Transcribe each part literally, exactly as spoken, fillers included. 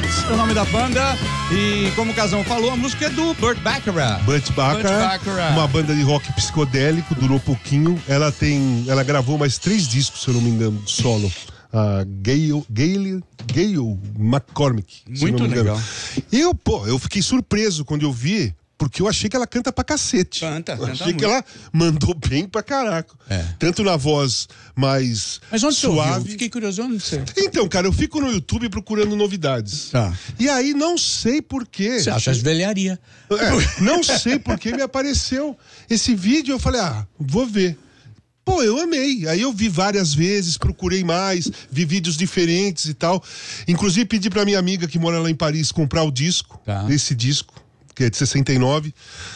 é o nome da banda. E como o Casão falou, a música é do Burt Bacharach. Burt Bacharach, uma banda de rock psicodélico, durou pouquinho. Ela tem, ela gravou mais três discos, se eu não me engano, solo. A Gayle, Gayle, Gayle McCormick. Muito legal. E eu, pô, eu fiquei surpreso quando eu vi, porque eu achei que ela canta pra cacete. Canta, eu canta achei muito. que ela mandou bem pra caraca. É. Tanto na voz mais Mas onde suave. você ouviu? Fiquei curioso, onde você... Então, cara, eu fico no YouTube procurando novidades. Tá. E aí não sei porquê. Você acha as velharia. É, não sei porquê me apareceu esse vídeo. Eu falei, ah, vou ver. Pô, eu amei. Aí eu vi várias vezes, procurei mais, vi vídeos diferentes e tal. Inclusive pedi pra minha amiga que mora lá em Paris comprar o disco, Tá. esse disco, que é de sessenta e nove.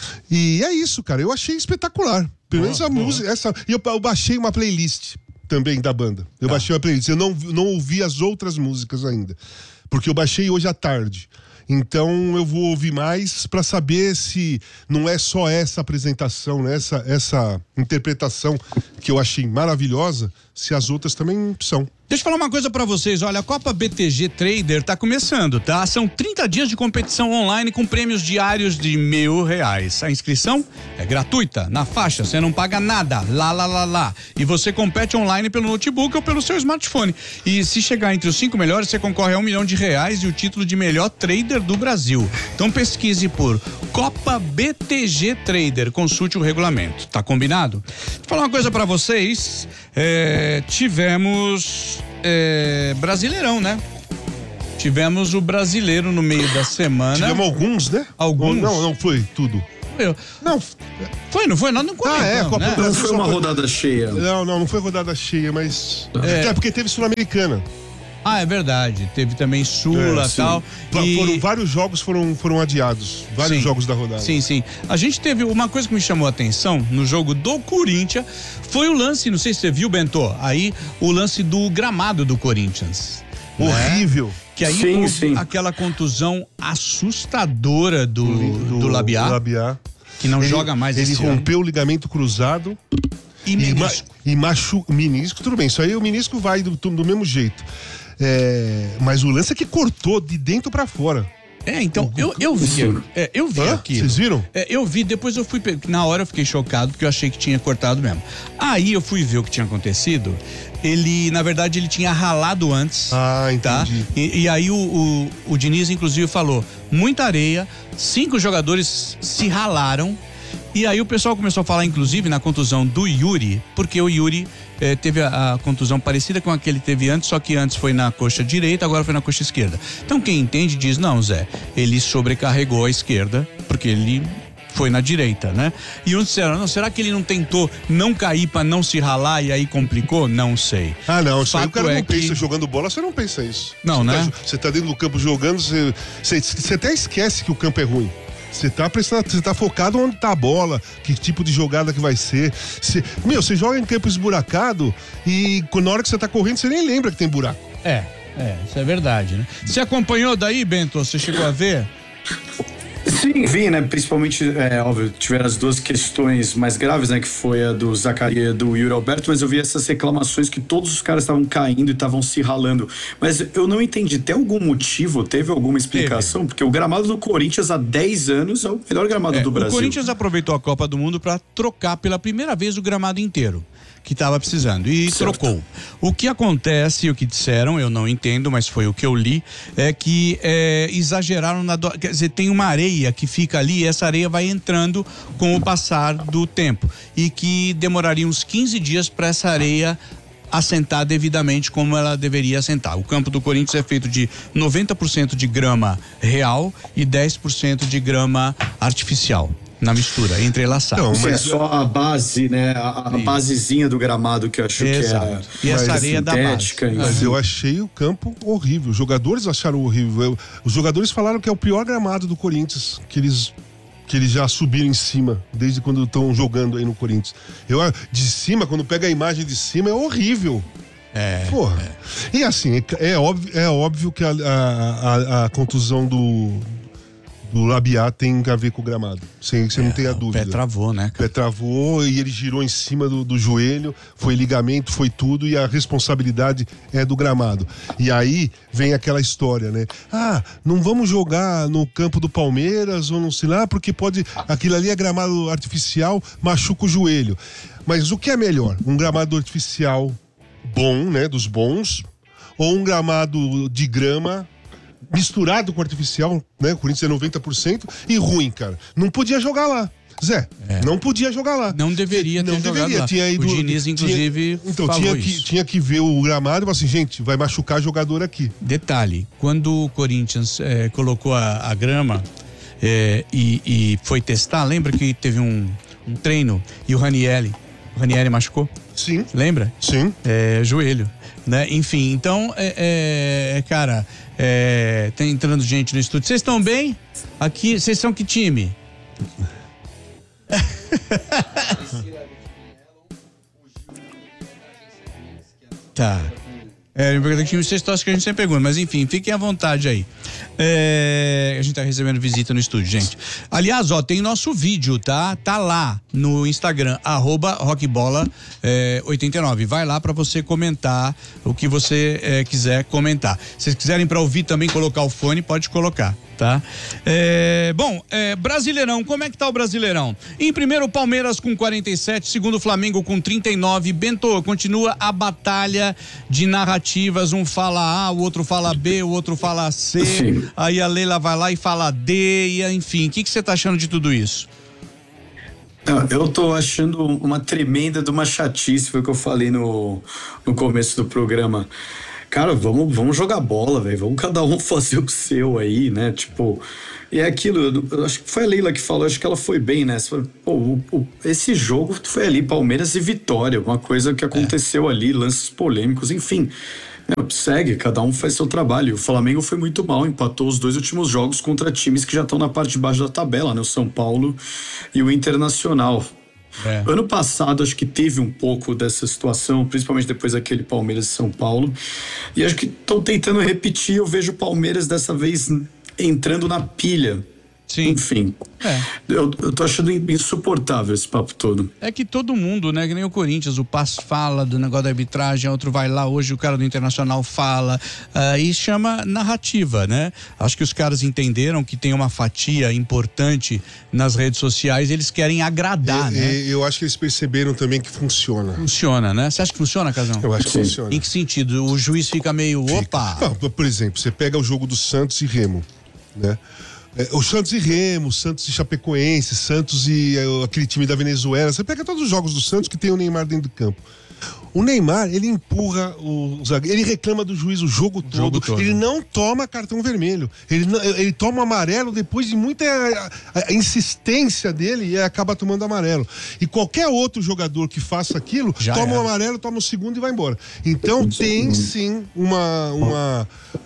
E é isso, cara. Eu achei espetacular. Pelo menos a música. Essa, e eu, eu baixei uma playlist também da banda. Eu Tá. baixei uma playlist. Eu não, não ouvi as outras músicas ainda. Porque eu baixei hoje à tarde. Então eu vou ouvir mais para saber se não é só essa apresentação, né? essa, essa interpretação que eu achei maravilhosa, se as outras também são. Deixa eu falar uma coisa pra vocês, olha, a Copa B T G Trader tá começando, tá? São trinta dias de competição online com prêmios diários de mil reais. A inscrição é gratuita, na faixa, você não paga nada, lá, lá, lá, lá. E você compete online pelo notebook ou pelo seu smartphone. E se chegar entre os cinco melhores, você concorre a um milhão de reais e o título de melhor trader do Brasil. Então pesquise por Copa B T G Trader, consulte o regulamento, tá combinado? Vou falar uma coisa pra vocês, é, tivemos... É, Brasileirão, né? Tivemos o brasileiro no meio da semana. Tivemos alguns, né? Alguns? Não, não foi tudo. Eu, Não, foi, não foi? Nós não comentamos, ah, é, a Copa né? do Brasil Não foi só uma rodada cheia. Não, não, não foi rodada cheia, mas... É. É porque teve Sul-Americana. Ah, é verdade. Teve também Sula e É, tal. Va- E... Foram, vários jogos foram, foram adiados. Vários Sim. jogos da rodada. Sim, sim. A gente teve uma coisa que me chamou a atenção no jogo do Corinthians, foi o lance, não sei se você viu, Bento, aí o lance do gramado do Corinthians. Horrível. Né? Que aí Sim, houve sim. aquela contusão assustadora do, do, do Labiá, Labiá. que não Ele- joga mais Ele esse ano. rompeu o ligamento cruzado. E E, ma menisco. e machu... menisco, tudo bem. Isso aí o menisco vai do, do mesmo jeito. É, mas o lance é que cortou de dentro pra fora. É, então, eu, eu vi, é, eu vi Hã? aqui. Vocês viram? É, eu vi, depois eu fui, pe- na hora eu fiquei chocado porque eu achei que tinha cortado mesmo. Aí eu fui ver o que tinha acontecido, ele, na verdade, ele tinha ralado antes. Ah, Tá? entendi. E, e aí o, o, o Diniz, inclusive, falou, muita areia, cinco jogadores se ralaram. E aí o pessoal começou a falar, inclusive, na contusão do Yuri, porque o Yuri eh, teve a, a contusão parecida com a que ele teve antes, só que antes foi na coxa direita, agora foi na coxa esquerda. Então quem entende diz, não, Zé, ele sobrecarregou a esquerda, porque ele foi na direita, né? E uns disseram, não, será que ele não tentou não cair pra não se ralar e aí complicou? Não sei. Ah, não. Isso aí o Fato cara é não que- pensa. Jogando bola, você não pensa isso. Não, você né? Tá, jo- você tá dentro do campo jogando, você, você, você até esquece que o campo é ruim. Você tá prestando, você tá focado onde tá a bola, que tipo de jogada que vai ser. Você, meu, você joga em campo esburacado e na hora que você tá correndo, você nem lembra que tem buraco. É, é, isso é verdade, né? Você acompanhou daí, Bento? Você chegou a ver? Sim, vi, né? Principalmente, é óbvio, tiveram as duas questões mais graves, né? Que foi a do Zacarias e do Yuri Alberto, mas eu vi essas reclamações que todos os caras estavam caindo e estavam se ralando. Mas eu não entendi, tem algum motivo? Teve alguma explicação? Porque o gramado do Corinthians há dez anos é o melhor gramado É, do o Brasil. Corinthians aproveitou a Copa do Mundo para trocar pela primeira vez o gramado inteiro, que estava precisando, e Certo. trocou. O que acontece, o que disseram, eu não entendo, mas foi o que eu li, é que é, exageraram na... Do... Quer dizer, tem uma areia que fica ali e essa areia vai entrando com o passar do tempo. E que demoraria uns quinze dias para essa areia assentar devidamente como ela deveria assentar. O campo do Corinthians é feito de noventa por cento de grama real e dez por cento de grama artificial. Na mistura, entrelaçada. Não, Isso é mas- só a base, né? A, a basezinha do gramado que eu acho Exato. que E é essa mais areia da sintética. base. enfim. Mas eu achei o campo horrível. Os jogadores acharam horrível. Eu- os jogadores falaram que é o pior gramado do Corinthians, que eles, que eles já subiram em cima, desde quando estão jogando aí no Corinthians. Eu, de cima, quando pega a imagem de cima, é horrível. É. Porra. E assim, é, é óbvio, é óbvio que a, a, a, a contusão do, do labiar tem a ver com o gramado. Sem você É, não tem a o dúvida. pé travou, né? O pé travou e ele girou em cima do, do joelho, foi ligamento, foi tudo, e a responsabilidade é do gramado. E aí vem aquela história, né? Ah, não vamos jogar no campo do Palmeiras ou não sei lá, porque pode. Aquilo ali é gramado artificial, machuca o joelho. Mas o que é melhor? Um gramado artificial bom, né? Dos bons, ou um gramado de grama misturado com artificial, né? O Corinthians é noventa por cento e ruim, cara. Não podia jogar lá. Zé, É. não podia jogar lá. Não deveria ter não jogado deveria. lá. Tinha ido, O Diniz, inclusive, tinha, então, falou tinha que, isso. tinha que ver o gramado e falar assim, gente, vai machucar jogador aqui. Detalhe, quando o Corinthians é, colocou a, a grama é, e, e foi testar, lembra que teve um, um treino e o Ranieri, o Ranieri machucou? Sim. Lembra? Sim. É, joelho, né? Enfim, então, é, é, cara, é, tá entrando gente no estúdio. Vocês estão bem? Aqui, vocês são que time? Tá. É, que time vocês torcem que a gente sempre pergunta, mas enfim, fiquem à vontade aí. É, a gente tá recebendo visita no estúdio, gente. Aliás, ó, tem nosso vídeo, tá? Tá lá no Instagram, arroba rockbola é, oitenta e nove. Vai lá pra você comentar o que você é, quiser comentar. Se vocês quiserem pra ouvir também, colocar o fone, pode colocar. Tá? É, bom, é, Brasileirão, como é que tá o Brasileirão? Em primeiro, o Palmeiras com quarenta e sete, segundo, o Flamengo com trinta e nove. Bento, continua a batalha de narrativas, um fala A, o outro fala B, o outro fala C, Sim. aí a Leila vai lá e fala D, e enfim, o que que você tá achando de tudo isso? Eu tô achando uma tremenda de uma chatice, foi o que eu falei no, no começo do programa. Cara, vamos, vamos jogar bola, velho. Vamos cada um fazer o seu aí, né? Tipo, e é aquilo, eu, eu acho que foi a Leila que falou, acho que ela foi bem, né? Pô, o, o, esse jogo foi ali, Palmeiras e Vitória, uma coisa que aconteceu é. ali, lances polêmicos, enfim. Meu, segue, cada um faz seu trabalho. O Flamengo foi muito mal, empatou os dois últimos jogos contra times que já estão na parte de baixo da tabela, né? O São Paulo e o Internacional. É. Ano passado acho que teve um pouco dessa situação, principalmente depois daquele Palmeiras e São Paulo, e acho que estão tentando repetir. Eu vejo o Palmeiras dessa vez entrando na pilha. Sim. Enfim, é. eu, eu tô achando insuportável esse papo todo. É que todo mundo, né? Que nem o Corinthians, o Paz fala do negócio da arbitragem, outro vai lá, hoje o cara do Internacional fala, uh, e chama narrativa, né? Acho que os caras entenderam que tem uma fatia importante nas redes sociais, eles querem agradar, e, né? E, eu acho que eles perceberam também que funciona. Funciona, né? Você acha que funciona, Casão? Eu acho que Sim. funciona. Em que sentido? O juiz fica meio, Fica. opa! Não, por exemplo, você pega o jogo do Santos e Remo, né? É, o Santos e Remo, Santos e Chapecoense, Santos e é, aquele time da Venezuela. Você pega todos os jogos do Santos que tem o Neymar dentro do campo. O Neymar, ele empurra o zagueiro, ele reclama do juiz o jogo todo, jogo todo. Ele não toma cartão vermelho, ele, não, ele toma amarelo depois de muita a, a insistência dele e acaba tomando amarelo. E qualquer outro jogador que faça aquilo, Já toma o era. um amarelo, toma o segundo e vai embora. Então tem sim uma, uma,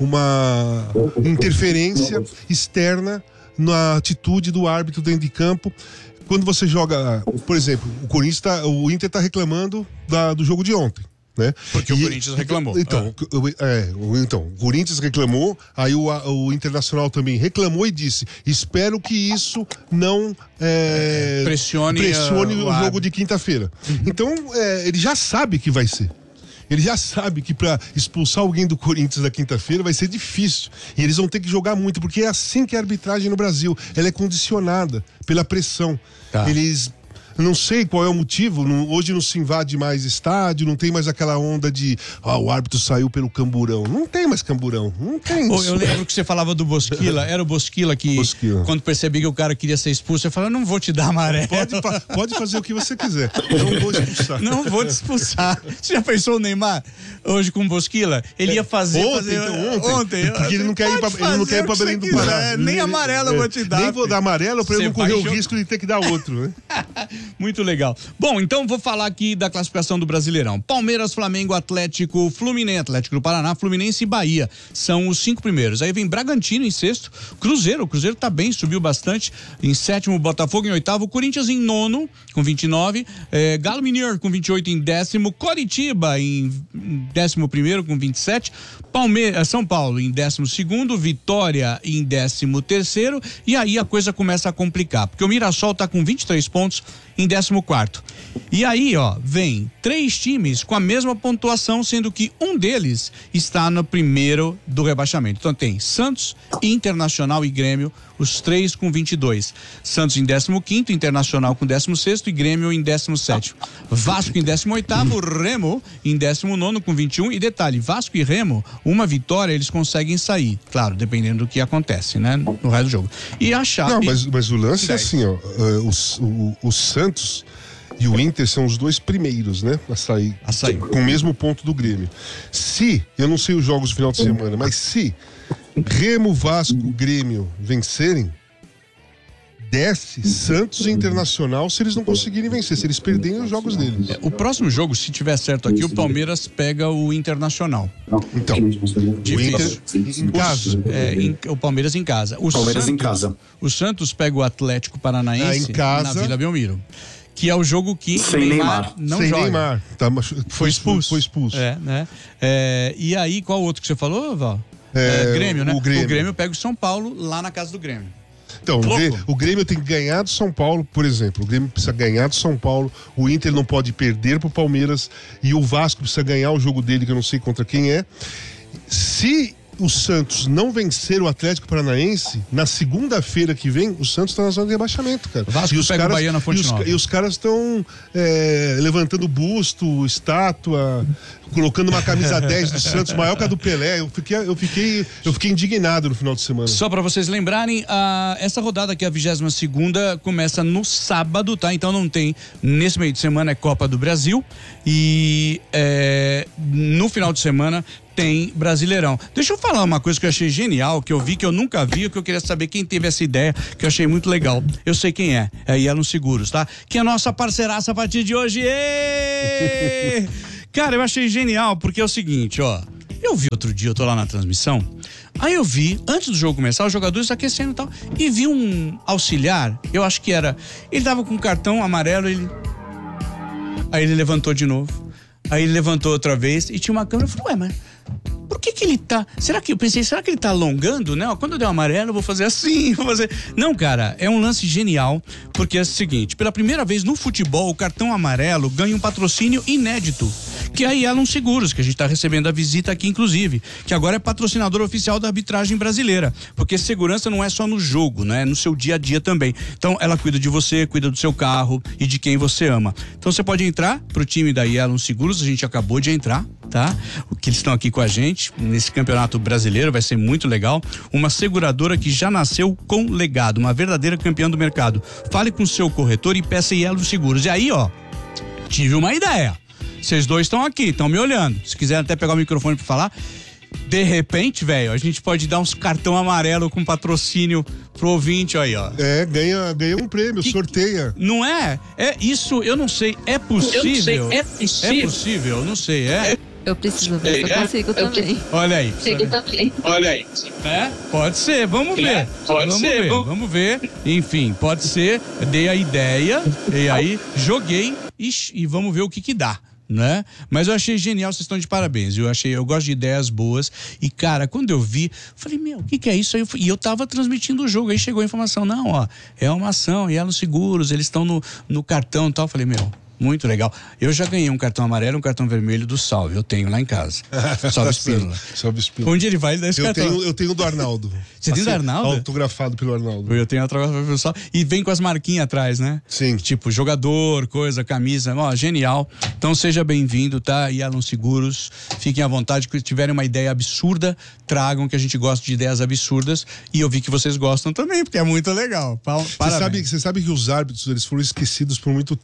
uma interferência externa na atitude do árbitro dentro de campo. Quando você joga, por exemplo, o Corinthians tá, o Inter tá reclamando da, do jogo de ontem, né? Porque e, o Corinthians reclamou. Então, ah. o, é, o, então, o Corinthians reclamou, aí o, o Internacional também reclamou e disse: espero que isso não é, é, pressione, pressione uh, o, o jogo de quinta-feira. Uhum. Então, é, ele já sabe que vai ser. Ele já sabe que para expulsar alguém do Corinthians da quinta-feira vai ser difícil. E eles vão ter que jogar muito, porque é assim que é a arbitragem no Brasil. Ela é condicionada pela pressão. Tá. Eles... Eu não sei qual é o motivo, não, hoje não se invade mais estádio, não tem mais aquela onda de ah, o árbitro saiu pelo camburão. Não tem mais camburão, não tem Oh, isso. eu lembro que você falava do Bosquila, era o Bosquila que Bosquila. Quando percebi que o cara queria ser expulso, eu falava, não vou te dar amarelo. Pode, pode fazer o que você quiser, não vou expulsar. Não vou te expulsar. Você já pensou o Neymar hoje com o Bosquila? Ele ia fazer... Ontem, fazer, então, ontem, ontem. Porque ele não quer ir pra, ele não quer ir pra Belém do Pará. Nem amarelo eu vou te dar. Nem vou dar amarelo pra Você ele não correr o vai risco de ter que dar outro, né? Muito legal. Bom, então vou falar aqui da classificação do Brasileirão. Palmeiras, Flamengo, Atlético, Fluminense, Atlético do Paraná, Fluminense e Bahia são os cinco primeiros. Aí vem Bragantino em sexto, Cruzeiro, o Cruzeiro tá bem, subiu bastante. Em sétimo, Botafogo em oitavo, Corinthians em nono, com vinte e nove, eh, Galo Mineiro com vinte e oito em décimo, Coritiba em décimo primeiro com vinte e sete, Palmeiras, São Paulo em décimo segundo, Vitória em décimo terceiro, e aí a coisa começa a complicar, porque o Mirassol tá com vinte e três pontos em décimo quarto. E aí, ó, vem três times com a mesma pontuação, sendo que um deles está no primeiro do rebaixamento. Então tem Santos, Internacional e Grêmio, os três com vinte e dois. Santos em décimo quinto, Internacional com décimo sexto e Grêmio em décimo sétimo. Vasco em décimo oitavo, Remo em décimo nono com vinte e um. E detalhe, Vasco e Remo, uma vitória eles conseguem sair. Claro, dependendo do que acontece, né? No resto do jogo. E a chave... Não, mas, mas o lance é assim, ó. Uh, o, o, o Santos e o Inter são os dois primeiros, né? A sair, a sair. Com o mesmo ponto do Grêmio. Se, eu não sei os jogos do final de semana, mas se Remo, Vasco, Grêmio vencerem, desce Santos e Internacional se eles não conseguirem vencer, se eles perderem os jogos deles. É, o próximo jogo, se tiver certo aqui, o Palmeiras pega o Internacional. Então, difícil. O Inter em casa. É, em, o Palmeiras em casa. O Palmeiras Santos, em casa. O Santos pega o Atlético Paranaense ah, em casa, na Vila Belmiro. Que é o jogo que Sem Neymar, Neymar. não Sem joga. Neymar. Tá, foi expulso. Foi expulso. É, né? É, e aí, qual outro que você falou, Val? É, é, Grêmio, né? o Grêmio. O Grêmio pega o São Paulo lá na casa do Grêmio. Então, o, Louco. Grêmio, o Grêmio tem que ganhar do São Paulo, por exemplo. O Grêmio precisa ganhar do São Paulo, o Inter não pode perder pro Palmeiras e o Vasco precisa ganhar o jogo dele, que eu não sei contra quem é. Se o Santos não vencer o Atlético Paranaense, na segunda-feira que vem, o Santos está na zona de rebaixamento, cara. Vasco e os pega caras, o Bahia na Fonte e os, Nova. e os caras estão é, levantando busto, estátua, colocando uma camisa dez do Santos, maior que a do Pelé. Eu fiquei, eu fiquei, eu fiquei indignado no final de semana. Só para vocês lembrarem, a, essa rodada aqui, a vigésima segunda, começa no sábado, tá? Então não tem, nesse meio de semana é Copa do Brasil e é, no final de semana tem Brasileirão. Deixa eu falar uma coisa que eu achei genial, que eu vi, que eu nunca vi, que eu queria saber quem teve essa ideia, que eu achei muito legal. Eu sei quem é, é a Yellow Seguros, tá? Que é a nossa parceiraça a partir de hoje. Êêê! Cara, eu achei genial, porque é o seguinte, ó. Eu vi outro dia, eu tô lá na transmissão, aí eu vi, antes do jogo começar, os jogadores aquecendo e tal, e vi um auxiliar, eu acho que era, ele tava com um cartão amarelo, ele... Aí ele levantou de novo, aí ele levantou outra vez, e tinha uma câmera, eu falei, ué, mas... Por que que ele tá... Será que... Eu pensei, será que ele tá alongando, né? Ó, quando eu der um amarelo, eu vou fazer assim, vou fazer... Não, cara, é um lance genial, porque é o seguinte, pela primeira vez no futebol, o cartão amarelo ganha um patrocínio inédito, que é a Yellow Seguros, que a gente tá recebendo a visita aqui, inclusive, que agora é patrocinador oficial da arbitragem brasileira, porque segurança não é só no jogo, né? É no seu dia a dia também. Então, ela cuida de você, cuida do seu carro e de quem você ama. Então, você pode entrar pro time da Yellow Seguros, a gente acabou de entrar, tá? O que eles estão aqui com a gente nesse campeonato brasileiro, vai ser muito legal. Uma seguradora que já nasceu com legado, uma verdadeira campeã do mercado. Fale com o seu corretor e peça Yellow Seguros. E aí, ó, tive uma ideia. Vocês dois estão aqui, estão me olhando. Se quiser até pegar o microfone para falar, de repente, velho, a gente pode dar uns cartão amarelo com patrocínio pro ouvinte aí, ó. É, ganha, ganha um prêmio, que, sorteia. Não é? É isso, eu não sei, é possível? Eu não sei, é possível. É possível, eu não sei, é... Eu preciso ver se eu consigo eu também. Olha aí. Consigo também. Olha aí. É? Pode ser, vamos ver. É, pode vamos ser. Ver, vamos... vamos ver. Enfim, pode ser. Dei a ideia e aí joguei e, e vamos ver o que que dá. Né? Mas eu achei genial, vocês estão de parabéns. Eu achei, eu gosto de ideias boas. E cara, quando eu vi, falei, meu, o que que é isso? Aí eu, e eu tava transmitindo o jogo, aí chegou a informação, não, ó, é uma ação, e elas seguros, eles estão no, no cartão e tal. Falei, meu, muito legal. Eu já ganhei um cartão amarelo e um cartão vermelho do Salve. Eu tenho lá em casa. Salve Espínola. Salve Espínola. Onde ele vai, ele dá esse eu cartão. Tenho, eu tenho do Arnaldo. Você tem do Arnaldo? Autografado pelo Arnaldo. Eu tenho autografado pelo Salve. E vem com as marquinhas atrás, né? Sim. Tipo, jogador, coisa, camisa. Ó, genial. Então seja bem-vindo, tá? Yellow Seguros. Fiquem à vontade. Se tiverem uma ideia absurda, tragam, que a gente gosta de ideias absurdas. E eu vi que vocês gostam também, porque é muito legal. Parabéns. Você sabe, você sabe que os árbitros, eles foram esquecidos por muito tempo.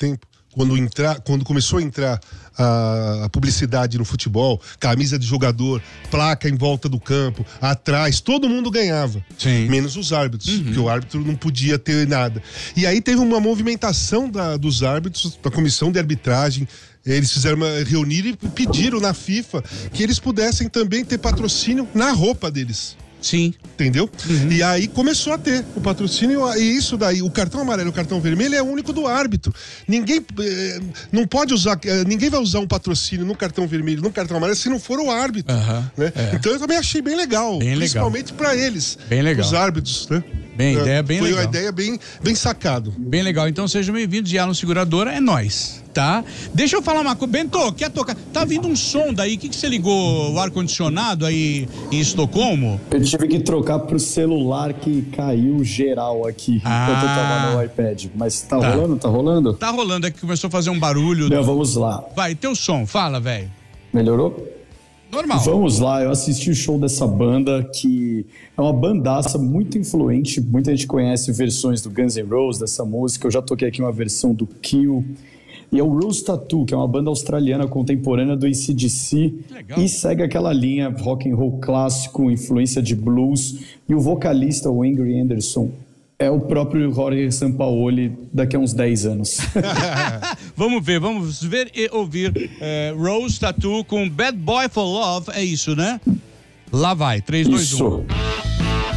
quando, entrar, quando começou a entrar a, a publicidade no futebol, camisa de jogador, placa em volta do campo, atrás, todo mundo ganhava. Sim. Menos os árbitros, uhum. porque o árbitro não podia ter nada. E aí teve uma movimentação da, dos árbitros, da comissão de arbitragem. Eles fizeram uma, reunir e pediram na FIFA que eles pudessem também ter patrocínio na roupa deles. Sim. Entendeu? Uhum. E aí começou a ter o patrocínio, e isso daí, o cartão amarelo e o cartão vermelho é único do árbitro. Ninguém eh, não pode usar, eh, ninguém vai usar um patrocínio no cartão vermelho, no cartão amarelo, se não for o árbitro. Uhum. Né? É. Então eu também achei bem legal, bem principalmente para eles, bem legal. Os árbitros, né? Bem, é, ideia bem foi legal. Foi uma ideia bem, bem sacado. Bem legal. Então sejam bem-vindos. Diálogo Seguradora é nós, tá? Deixa eu falar uma coisa. Bento, quer tocar? Tá vindo um som daí. O que, que você ligou? O ar-condicionado aí em Estocolmo? Eu tive que trocar pro celular que caiu geral aqui ah. enquanto eu tava no iPad. Mas tá, tá rolando? Tá rolando? Tá rolando. É que começou a fazer um barulho. Não, vamos lá. Vai, teu som. Fala, velho. Melhorou? Normal. Vamos lá, eu assisti o show dessa banda que é uma bandaça muito influente, muita gente conhece versões do Guns N' Roses dessa música, eu já toquei aqui uma versão do Kill, e é o Rose Tattoo, que é uma banda australiana contemporânea do A C D C, legal. E segue aquela linha rock and roll clássico, influência de blues, e o vocalista, o Angry Anderson, é o próprio Jorge Sampaoli daqui a uns dez anos. Vamos ver, vamos ver e ouvir é, Rose Tattoo com Bad Boy for Love, é isso, né? Lá vai, três, dois, um.